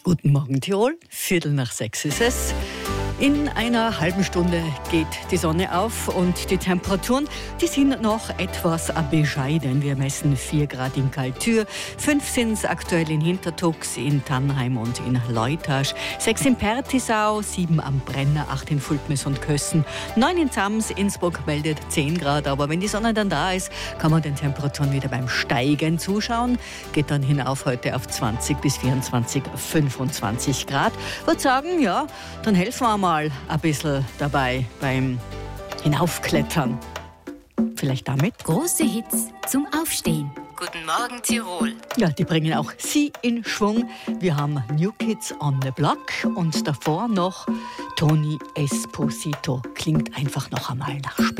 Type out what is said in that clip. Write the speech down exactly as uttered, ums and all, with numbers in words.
Guten Morgen Tirol, Viertel nach sechs ist es. In einer halben Stunde geht die Sonne auf und die Temperaturen, die sind noch etwas bescheiden. Wir messen vier Grad in Kaltür, fünf sind es aktuell in Hintertux, in Tannheim und in Leutasch, sechs in Pertisau, sieben am Brenner, acht in Fultmes und Kössen, neun in Zams, Innsbruck meldet zehn Grad. Aber wenn die Sonne dann da ist, kann man den Temperaturen wieder beim Steigen zuschauen. Geht dann hinauf heute auf zwanzig bis vierundzwanzig, fünfundzwanzig Grad. Ich würde sagen, ja, dann helfen wir mal ein bisschen dabei beim Hinaufklettern. Vielleicht damit? Große Hits zum Aufstehen. Guten Morgen Tirol. Ja, die bringen auch Sie in Schwung. Wir haben New Kids on the Block und davor noch Tony Esposito. Klingt einfach noch einmal nach Spät.